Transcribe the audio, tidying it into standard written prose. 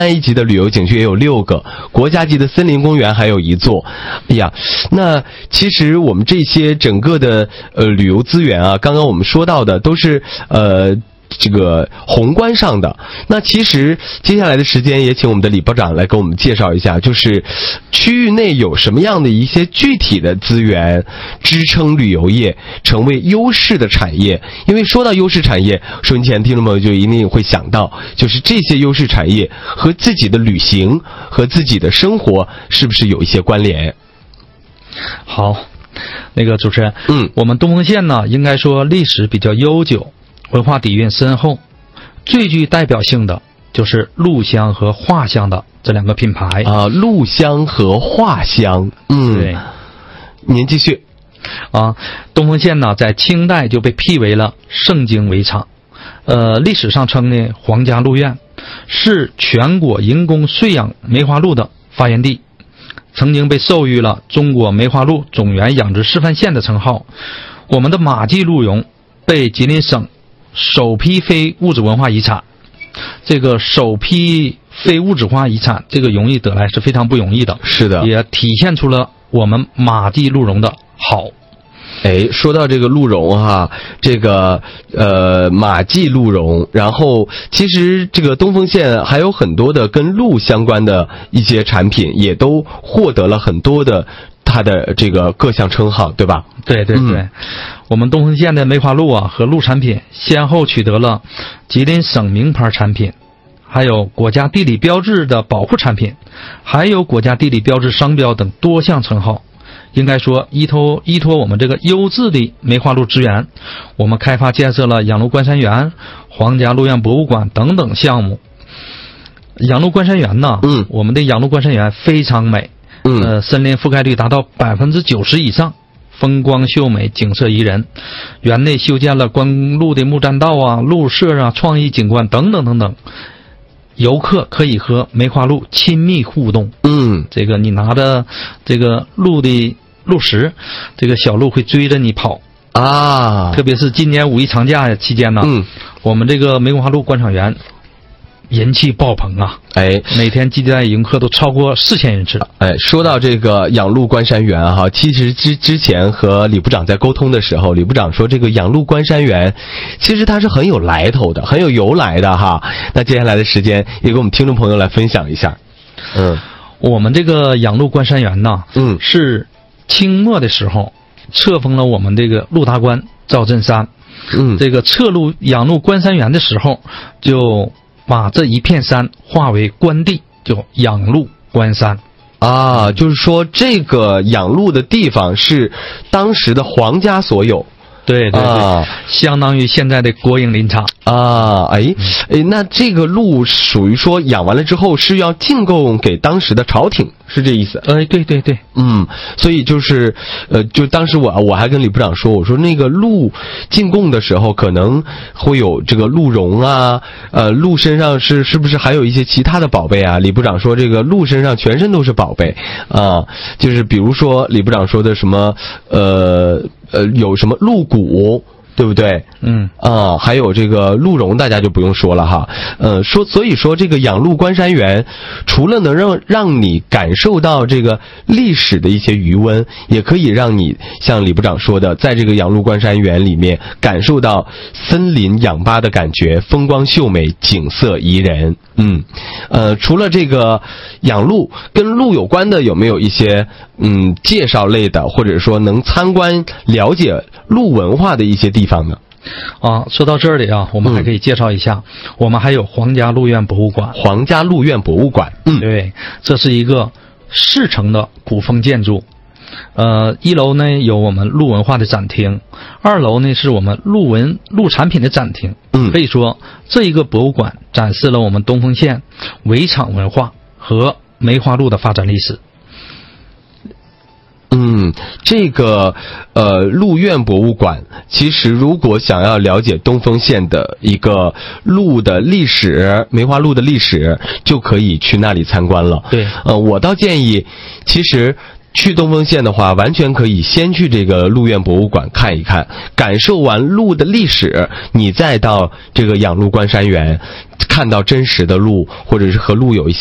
一级的旅游景区也有6个，国家级的森林公园还有1座。哎呀，那其实我们这些整个的旅游资源啊，刚刚我们说到的都是这个宏观上的。那其实接下来的时间也请我们的李部长来给我们介绍一下，就是区域内有什么样的一些具体的资源支撑旅游业成为优势的产业。因为说到优势产业，收音前听众朋友就一定会想到，就是这些优势产业和自己的旅行和自己的生活是不是有一些关联。 好，那个主持人，我们东丰县呢，应该说历史比较悠久，文化底蕴深厚，最具代表性的就是陆香和画香的这2个品牌啊。陆香和画香， 对， 您继续。 东丰县呢，在清代就被辟为了盛京围场，历史上称呢皇家鹿苑，是全国人工饲养梅花鹿的发源地，曾经被授予了中国梅花鹿种源养殖示范县的称号。我们的马骥鹿茸被吉林省首批非物质文化遗产，这个首批非物质文化遗产，这个荣誉得来是非常不容易的。 是的， 也体现出了我们马骥鹿茸的好。 说到这个鹿茸哈，这个马骥鹿茸，然后其实这个东丰县还有很多的跟鹿相关的一些产品，也都获得了很多的它的这个各项称号，对吧？ 对对对，我们东丰县的梅花鹿啊和鹿产品先后取得了吉林省名牌产品，还有国家地理标志的保护产品，还有国家地理标志商标等多项称号。应该说依托我们这个优质的梅花鹿资源，我们开发建设了养鹿观山园、皇家鹿苑博物馆等等项目。养鹿观山园呢，我们的养鹿观山园非常美，森林覆盖率达到90%以上，风光秀美，景色宜人。园内修建了观鹿的木栈道啊、鹿舍啊、创意景观等等等等。游客可以和梅花鹿亲密互动，这个你拿着这个鹿的鹿食，这个小鹿会追着你跑啊。特别是今年5一长假期间呢，我们这个梅花鹿观赏园人气爆棚啊！每天接待游客都超过4000人次了。 说到这个养鹿观山园哈，其实之前和李部长在沟通的时候，李部长说这个养鹿观山园，其实它是很有来头的，很有由来的哈。那接下来的时间也给我们听众朋友来分享一下。 我们这个养鹿观山园呢，是清末的时候册封了我们这个鹿达官赵振山。这个册录养鹿观山园的时候，就把这一片山划为官地，就养鹿观山啊，就是说这个养鹿的地方是当时的皇家所有。 对对对，相当于现在的国营林场啊。那这个鹿属于说养完了之后是要进贡给当时的朝廷，是这意思？ 对对对， 所以就是就当时我还跟李部长说，我说那个鹿进贡的时候可能会有这个鹿茸啊，鹿身上是不是还有一些其他的宝贝啊？李部长说这个鹿身上全身都是宝贝啊，就是比如说李部长说的什么有什么鹿骨，对不对？还有这个鹿茸，大家就不用说了哈。所以说这个养鹿观山园，除了能让你感受到这个历史的一些余温，也可以让你像李部长说的，在这个养鹿观山园里面感受到森林氧吧的感觉，风光秀美，景色宜人。除了这个养鹿，跟鹿有关的有没有一些介绍类的，或者说能参观了解鹿文化的一些地方呢？ 说到这里啊，我们还可以介绍一下，我们还有皇家鹿苑博物馆。 皇家鹿苑博物馆， 对，这是一个4层的古风建筑。1楼呢有我们鹿文化的展厅，2楼呢是我们鹿产品的展厅。可以说这一个博物馆展示了我们东丰县围场文化和梅花鹿的发展历史。 这个鹿苑博物馆，其实如果想要了解东丰县的一个鹿的历史，梅花鹿的历史，就可以去那里参观了。 对， 我倒建议，其实去东丰县的话，完全可以先去这个鹿苑博物馆看一看，感受完鹿的历史，你再到这个养鹿关山园，看到真实的鹿，或者是和鹿有一些